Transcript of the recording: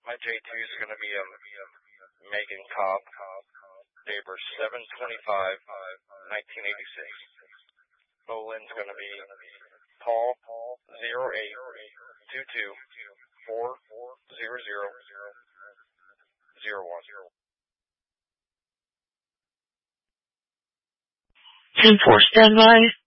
My J2 is going to be Megan Cobb, date birth 7/25/1986. Bolin's going to be Paul 0822400001. 10-4, stand by.